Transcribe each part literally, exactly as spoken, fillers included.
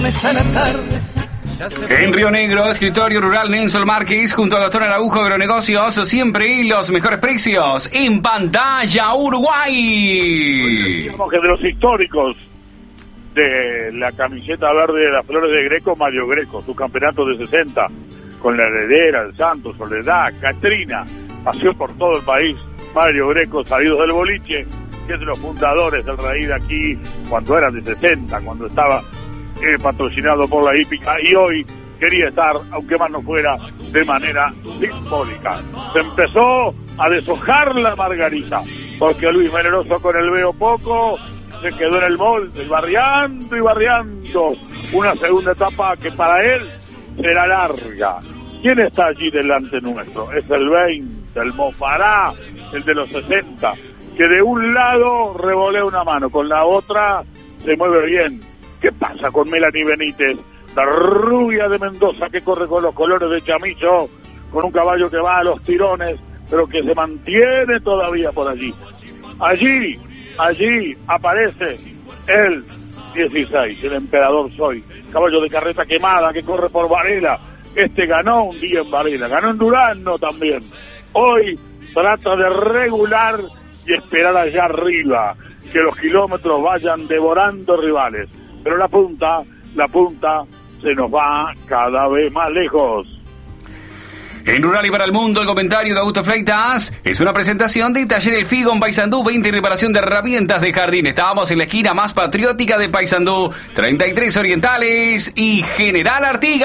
viernes a la tarde. En Río Negro, escritorio rural Nelson Márquez, junto a Gastón Araujo Agronegocios, siempre los mejores precios. En pantalla, Uruguay. Digamos que de los históricos de la camiseta verde de las Flores de Greco, Mario Greco, su campeonato de sesenta, con la Heredera, el Santos, Soledad, Catrina, paseó por todo el país. Mario Greco, salido del boliche, que es de los fundadores del Raíz de aquí, cuando era de sesenta, cuando estaba eh, patrocinado por la hípica, y hoy quería estar, aunque más no fuera, de manera simbólica. Se empezó a deshojar la margarita, porque Luis Veneroso con el veo poco se quedó en el molde, barriando y barriando una segunda etapa que para él será larga. ¿Quién está allí delante nuestro? Es el veinte, el Mo Farah, el de los sesenta, que de un lado revolea una mano, con la otra se mueve bien. ¿Qué pasa con Melanie Benítez, la rubia de Mendoza que corre con los colores de Chamillo, con un caballo que va a los tirones, pero que se mantiene todavía por allí? Allí, allí aparece el dieciséis, el Emperador Soy, caballo de carreta quemada que corre por Varela. Este ganó un día en Varela, ganó en Durano también. Hoy trata de regular y esperar allá arriba, que los kilómetros vayan devorando rivales. Pero la punta, la punta se nos va cada vez más lejos. En Rural y para el Mundo, el comentario de Augusto Freitas es una presentación de Taller El Figo en Paysandú, veinte y reparación de herramientas de jardín. Estábamos en la esquina más patriótica de Paysandú, treinta y tres Orientales y General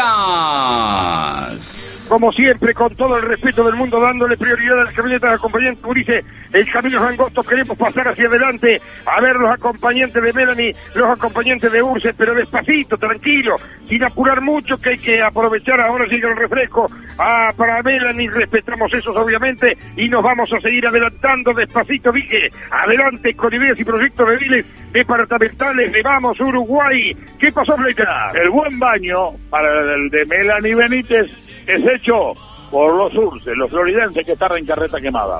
Artigas. Como siempre, con todo el respeto del mundo, dándole prioridad a las camionetas de acompañante, dice, el camino es angosto, queremos pasar hacia adelante, a ver los acompañantes de Melanie, los acompañantes de Urse, pero despacito, tranquilo, sin apurar mucho, que hay que aprovechar, ahora sigue el refresco, ah, para Melanie, respetamos esos obviamente, y nos vamos a seguir adelantando despacito, dije, adelante con ideas y proyectos de viles departamentales, le vamos Uruguay. ¿Qué pasó, Fleita? El buen baño para el de Melanie Benítez es hecho por los Urses, los floridenses que están en carreta quemada.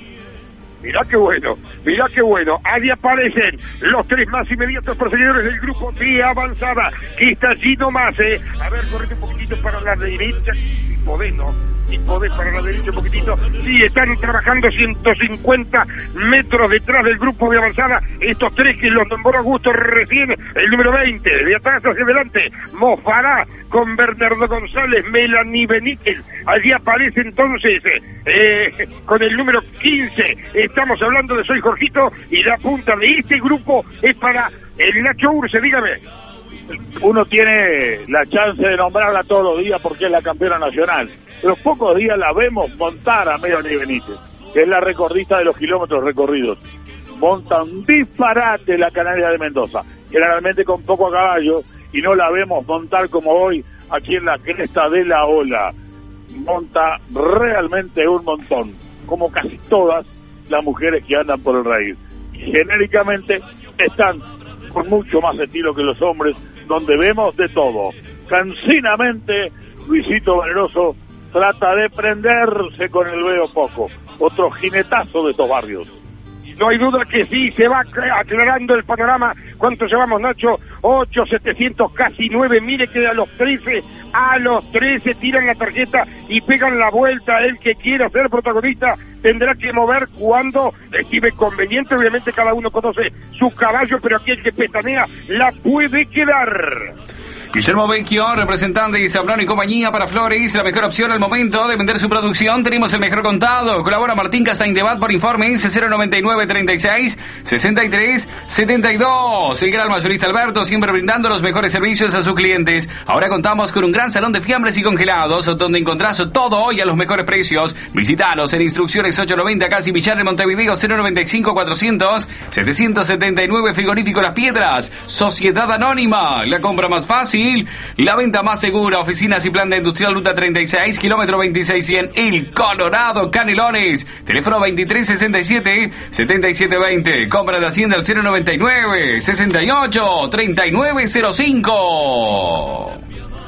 Mirá qué bueno, mirá qué bueno. Ahí aparecen los tres más inmediatos perseguidores del grupo de avanzada, que está allí nomás, eh. A ver, correte un poquitito para la derecha, si podés, ¿no? Si podés para la derecha un poquitito. Sí, están trabajando ciento cincuenta metros detrás del grupo de avanzada. Estos tres que los nombró Augusto recién, el número veinte, de atrás hacia adelante, Mo Farah con Bernardo González, Melanie Benítez. Allí aparece entonces, eh, con el número quince, estamos hablando de Soy Jorgito, y la punta de este grupo es para el Nacho Urse, dígame. Uno tiene la chance de nombrarla todos los días porque es la campeona nacional, pero pocos días la vemos montar a Melanie Benítez, que es la recordista de los kilómetros recorridos. Monta un disparate la Canaria de Mendoza, generalmente con poco a caballo, y no la vemos montar como hoy aquí en la cresta de la ola. Monta realmente un montón, como casi todas las mujeres que andan por el raíz. Y genéricamente están con mucho más estilo que los hombres, donde vemos de todo. Cansinamente, Luisito Veneroso trata de prenderse con el veo poco. Otro jinetazo de estos barrios. No hay duda que sí, se va aclarando el panorama. ¿Cuánto llevamos, Nacho? ocho, setecientos, casi nueve. Mire que a los trece, a los trece tiran la tarjeta y pegan la vuelta. El que quiera ser protagonista tendrá que mover cuando estime conveniente. Obviamente cada uno conoce su caballo, pero aquel que petanea la puede quedar. Guillermo Vecchio, representante de Zambrano y compañía para Flores, la mejor opción al momento de vender su producción. Tenemos el mejor contado. Colabora Martín Castañ de Bat por informes cero noventa y nueve, treinta y seis, sesenta y tres, setenta y dos. El gran mayorista Alberto, siempre brindando los mejores servicios a sus clientes. Ahora contamos con un gran salón de fiambres y congelados, donde encontrás todo hoy a los mejores precios. Visítanos en Instrucciones ochocientos noventa, Casi Villar de Montevideo, cero noventa y cinco, cuatrocientos, setecientos setenta y nueve, Frigorífico Las Piedras. Sociedad Anónima, la compra más fácil, la venta más segura. Oficinas y planta industrial Ruta treinta y seis, kilómetro veintiséis cien, El Colorado, Canelones. Teléfono veintitrés sesenta y siete, setenta y siete veinte. Compra de Hacienda al cero noventa y nueve, sesenta y ocho, treinta y nueve cero cinco.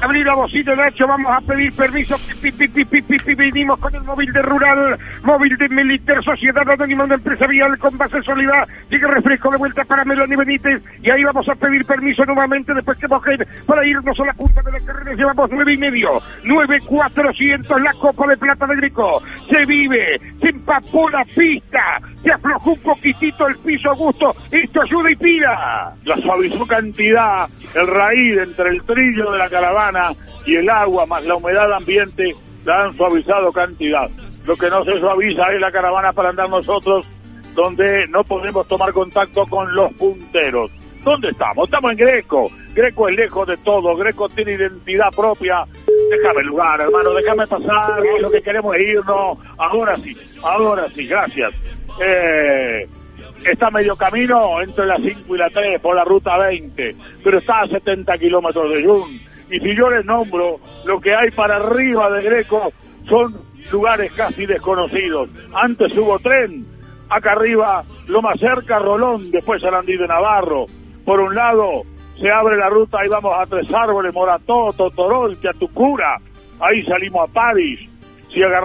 abrí la bocina, Nacho, vamos a pedir permiso. Pi, pi, pi, pi, pi, pi, vinimos con el móvil de Rural, móvil de Militer, Sociedad Anónima de Empresa Vial con base sólida. Llega refresco de vuelta para Melanie Benítez y ahí vamos a pedir permiso nuevamente después que mojen para irnos a la punta de la carrera. Llevamos nueve y medio, nueve cuatrocientos la Copa de Plata de Greco. Se vive, se empapó la pista, se aflojó un poquitito el piso, Augusto. Esto ayuda y pida. La suavizó cantidad, el raíz entre el trillo de la caravana y el agua, más la humedad ambiente, la han suavizado cantidad. Lo que no se suaviza es la caravana para andar nosotros, donde no podemos tomar contacto con los punteros. ¿Dónde estamos? Estamos en Greco. Greco es lejos de todo. Greco tiene identidad propia. Déjame el lugar, hermano. Déjame pasar. Lo que queremos es irnos. Ahora sí. Ahora sí. Gracias. Eh, está a medio camino entre las cinco y la tres por la ruta veinte. Pero está a setenta kilómetros de Jun. Y si yo les nombro lo que hay para arriba de Greco, son lugares casi desconocidos. Antes hubo tren. Acá arriba, lo más cerca, Rolón, después Sarandí de Navarro. Por un lado, se abre la ruta y vamos a Tres Árboles, Morató, Totorol, Teatucura. Ahí salimos a París. Si agarramos